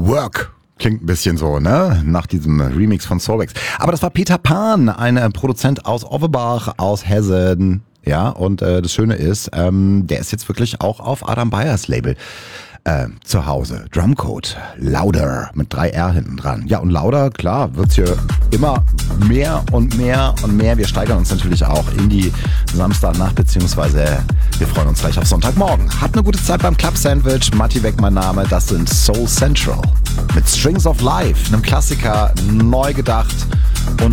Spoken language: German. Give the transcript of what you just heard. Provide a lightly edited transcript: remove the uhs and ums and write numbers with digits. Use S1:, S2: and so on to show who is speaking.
S1: Work. Klingt ein bisschen so, ne? Nach diesem Remix von Soulwax. Aber das war Peter Pan, ein Produzent aus Offenbach, aus Hessen. Ja, und das Schöne ist, der ist jetzt wirklich auch auf Adam Beyers Label zu Hause. Drumcode, Louder, mit 3R hinten dran. Ja, und Louder, klar, wird's hier immer mehr und mehr und mehr. Wir steigern uns natürlich auch in die Samstagnacht, beziehungsweise wir freuen uns gleich auf Sonntagmorgen. Habt eine gute Zeit beim Club Sandwich. Matti Weg mein Name, das sind Soul Central. Mit Strings of Life, einem Klassiker, neu gedacht und